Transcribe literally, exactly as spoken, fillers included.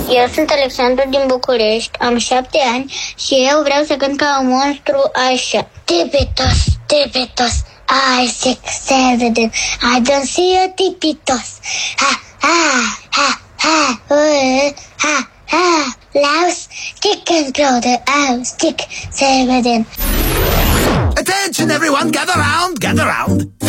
Eu sunt Alexandru din București, am șapte ani și eu vreau să cânt ca un monstru așa. Tipitos, tipitos, I six, seven, I don't see a tipitos. Ha, ha, ha, ha, uh, ha, ha, louse, kick and throw the house, stick, seven. Attention everyone, gather round, gather round.